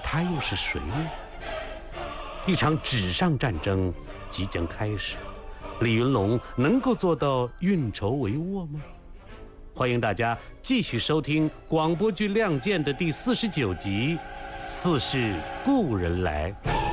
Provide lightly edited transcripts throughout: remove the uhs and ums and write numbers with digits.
他又是谁呢？一场纸上战争即将开始，李云龙能够做到运筹帷幄吗？欢迎大家继续收听广播剧《亮剑》的第49集《似是故人来》。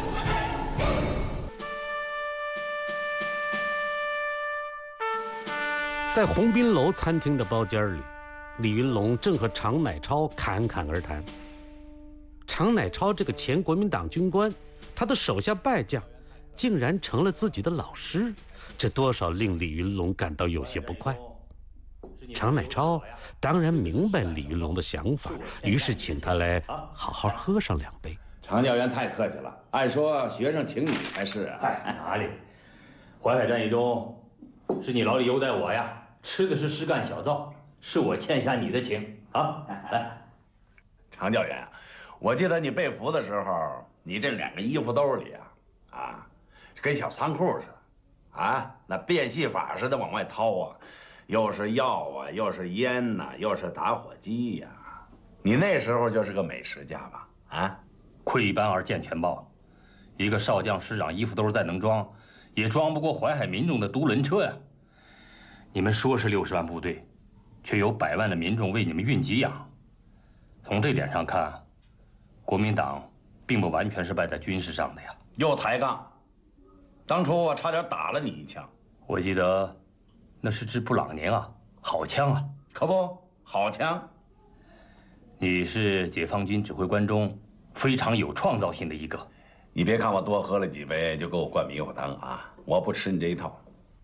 在鸿宾楼餐厅的包间里，李云龙正和常乃超侃侃而谈。常乃超这个前国民党军官，他的手下败将竟然成了自己的老师，这多少令李云龙感到有些不快。常乃超当然明白李云龙的想法，于是请他来好好喝上2杯。 常教员太客气了，按说学生请你才是啊。 哪里？淮海战役中是你老李优待我呀，吃的是实干小灶，是我欠下你的情啊！来， 常教员，我记得你被俘的时候，你这2个衣服兜里跟小仓库似的，那变戏法似的往外掏啊，又是药啊，又是烟呐，又是打火机呀。你那时候就是个美食家吧？ 窥斑而见全豹，一个少将师长衣服兜再能装，也装不过淮海民众的独轮车呀。你们说是60万部队，却有100万的民众为你们运给养。从这点上看，国民党并不完全是败在军事上的呀。 又抬杠！当初我差点打了你1枪。 我记得那是支布朗宁啊，好枪啊！ 可不，好枪。 你是解放军指挥官中非常有创造性的一个。 你别看我多喝了几杯就给我灌迷糊汤啊！我不吃你这一套。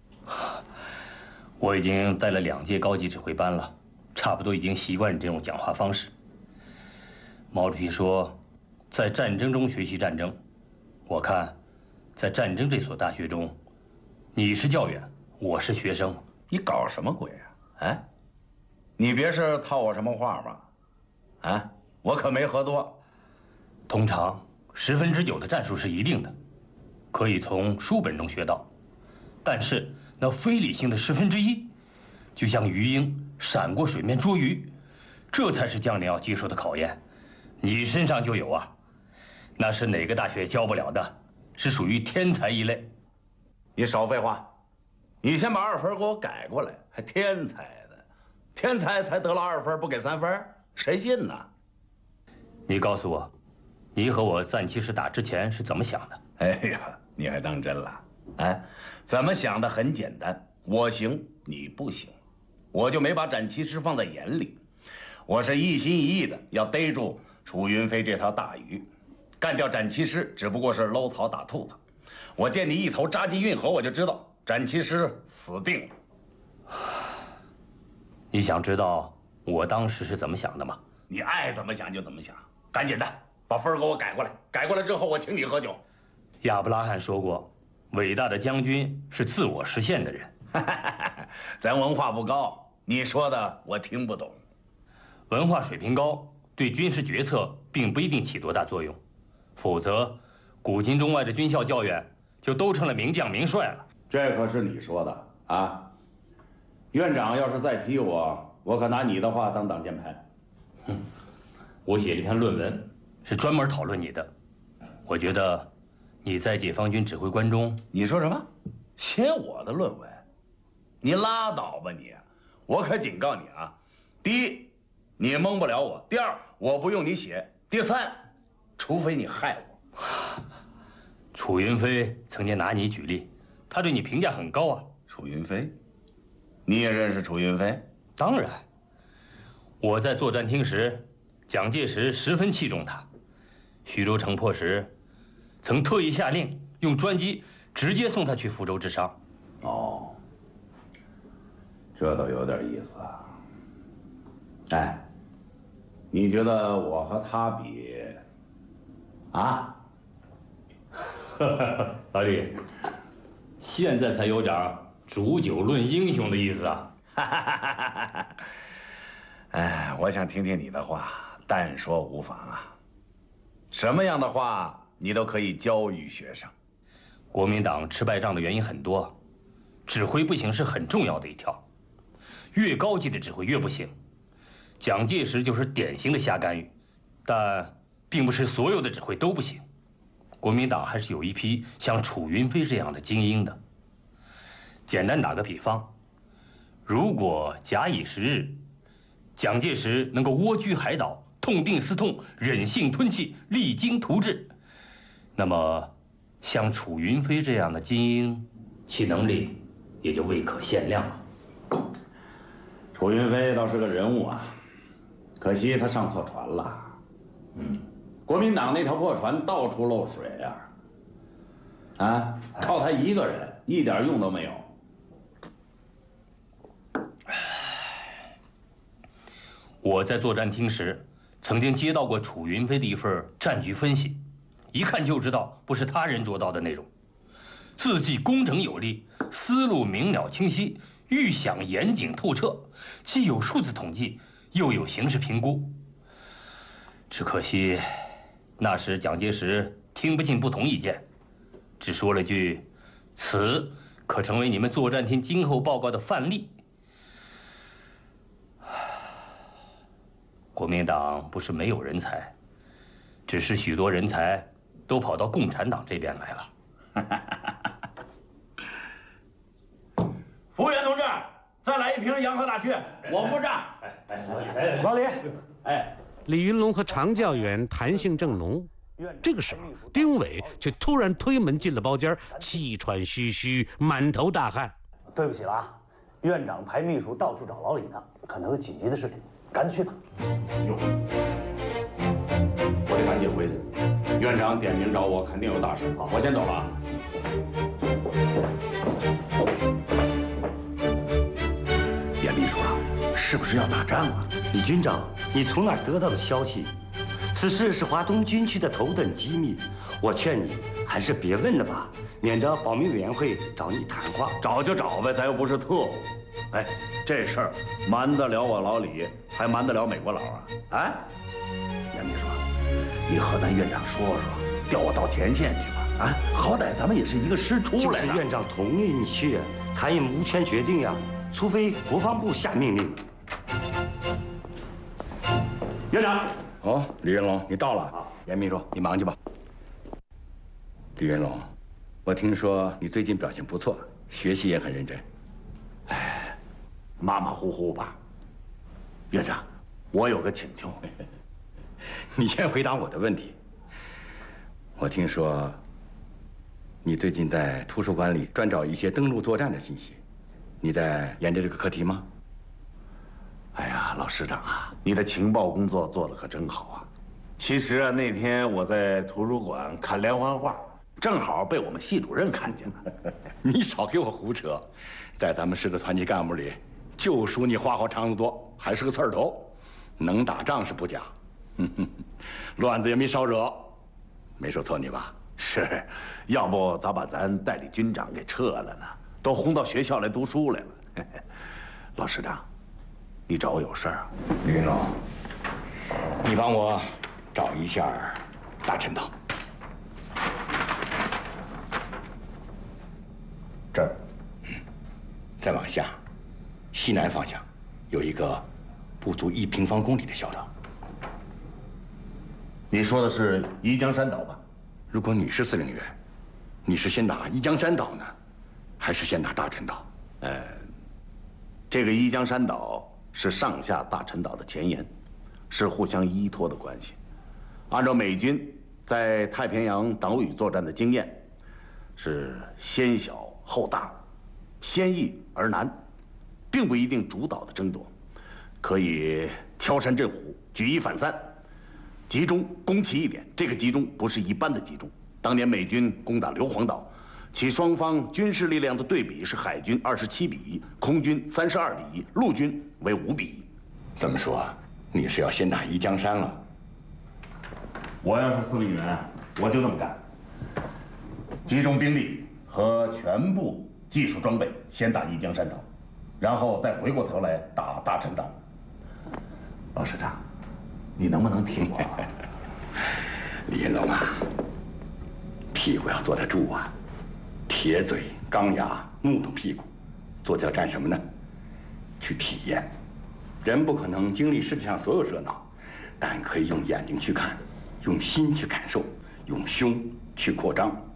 我已经带了2届高级指挥班了，差不多已经习惯你这种讲话方式。毛主席说，在战争中学习战争。我看，在战争这所大学中，你是教员，我是学生。 你搞什么鬼啊？你别是套我什么话吧？我可没喝多。 通常9%的战术是一定的，可以从书本中学到，但是那非理性的1/10，就像鱼鹰闪过水面捉鱼，这才是将领要接受的考验。你身上就有啊，那是哪个大学教不了的，是属于天才一类。 你少废话，你先把2分给我改过来，还天才的，天才才得了2分不给3分，谁信呢？ 你告诉我，你和我暂期师打之前是怎么想的？ 哎呀，你还当真了？怎么想的很简单，我行你不行，我就没把展旗师放在眼里，我是一心一意的要逮住楚云飞这条大鱼，干掉展旗师只不过是搂草打兔子。我见你一头扎进运河，我就知道展旗师死定了。 你想知道我当时是怎么想的吗？ 你爱怎么想就怎么想，赶紧的把分给我改过来，改过来之后我请你喝酒。 亚伯拉罕说过，伟大的将军是自我实现的人。 咱文化不高，你说的我听不懂。 文化水平高对军事决策并不一定起多大作用，否则古今中外的军校教员就都成了名将名帅了。 这可是你说的啊！院长要是再批我，我可拿你的话当挡箭牌。 我写了一篇论文，是专门讨论你的。我觉得你在解放军指挥官中…… 你说什么？写我的论文？你拉倒吧你！我可警告你啊！第一，你蒙不了我；第二，我不用你写；第三，除非你害我。 楚云飞曾经拿你举例，他对你评价很高啊。 楚云飞，你也认识楚云飞？ 当然，我在作战厅时，蒋介石十分器重他。徐州城破时，曾特意下令用专机直接送他去福州治伤。 哦，这倒有点意思啊。哎，你觉得我和他比？啊？ 老李，现在才有点煮酒论英雄的意思啊！ 哎，我想听听你的话，但说无妨啊。什么样的话你都可以教育学生。 国民党吃败仗的原因很多，指挥不行是很重要的一条。越高级的指挥越不行，蒋介石就是典型的瞎干预。但并不是所有的指挥都不行，国民党还是有一批像楚云飞这样的精英的。简单打个比方，如果假以时日，蒋介石能够蜗居海岛，痛定思痛，忍性吞气，励精图治，那么像楚云飞这样的精英，其能力也就未可限量了。 楚云飞倒是个人物啊，可惜他上错船了。国民党那条破船到处漏水啊，靠他一个人一点用都没有。 我在作战厅时，曾经接到过楚云飞的一份战局分析，一看就知道不是他人做到的内容。字迹工整有力，思路明了清晰，预想严谨透彻，既有数字统计，又有形势评估。只可惜，那时蒋介石听不进不同意见，只说了句：“此可成为你们作战厅今后报告的范例。”国民党不是没有人才，只是许多人才都跑到共产党这边来了。 服务员同志，再来一瓶洋河大曲，我付账。 老李， 李云龙和常教员谈性正浓，这个时候，丁伟却突然推门进了包间，气喘吁吁，满头大汗。 对不起了啊，院长派秘书到处找老李呢，可能有紧急的事情，赶紧去吧。 哟，我得赶紧回去。院长点名找我，肯定有大事。我先走了啊。 严秘书啊，是不是要打仗啊？ 李军长，你从哪儿得到的消息？此事是华东军区的头等机密，我劝你还是别问了吧，免得保密委员会找你谈话。 找就找呗，咱又不是特务。哎，这事儿瞒得了我老李，还瞒得了美国佬啊？哎，严秘书，你和咱院长说说，调我到前线去吧。啊，好歹咱们也是一个师出来的。 就是院长同意你去，他也无权决定呀，除非国防部下命令。 院长，哦，李云龙，你到了。严秘书，你忙去吧。李云龙，我听说你最近表现不错，学习也很认真。哎，马马虎虎吧。院长，我有个请求。你先回答我的问题。我听说你最近在图书馆里专找一些登陆作战的信息，你在研究这个课题吗？ 哎呀，老师长啊，你的情报工作做得可真好啊！其实啊，那天我在图书馆看连环画，正好被我们系主任看见了。 你少给我胡扯，在咱们市的团级干部里，就属你花花肠子多，还是个刺儿头，能打仗是不假，乱子也没少惹，没说错你吧？ 是，要不早把咱代理军长给撤了呢，都轰到学校来读书来了。老师长，你找我有事儿啊？ 李云龙，你帮我找一下大陈岛。这儿，再往下，西南方向，有一个不足1平方公里的小岛。 你说的是宜江山岛吧？ 如果你是司令员，你是先打宜江山岛呢，还是先打大陈岛？ 这个宜江山岛是上下大陈岛的前沿，是互相依托的关系。按照美军在太平洋岛屿作战的经验，是先小后大，先易而难，并不一定主导的争夺，可以敲山震虎，举一反三，集中攻其一点。这个集中不是一般的集中。当年美军攻打硫磺岛，其双方军事力量的对比是海军27比1，空军32比1，陆军为5比1。 这么说，你是要先打宜江山了？ 我要是司令员，我就这么干，集中兵力和全部技术装备，先打宜江山岛，然后再回过头来打大陈岛。老师长，你能不能听我？ 李云龙啊，屁股要坐得住啊，铁嘴钢牙木头屁股，坐这干什么呢？去体验。人不可能经历世界上所有热闹，但可以用眼睛去看， 用心去感受，用胸去扩张。